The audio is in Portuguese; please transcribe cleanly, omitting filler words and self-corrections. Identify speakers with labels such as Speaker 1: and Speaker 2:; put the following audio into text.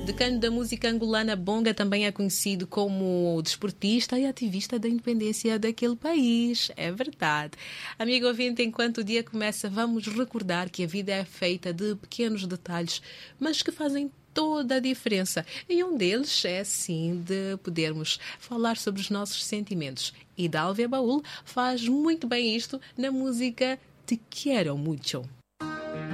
Speaker 1: Decano da música angolana, Bonga também é conhecido como desportista e ativista da independência daquele país. É verdade. Amigo ouvinte, enquanto o dia começa, vamos recordar que a vida é feita de pequenos detalhes, mas que fazem toda a diferença. E um deles é, sim, de podermos falar sobre os nossos sentimentos. E Dálvia Baúl faz muito bem isto na música Te Quero Mucho.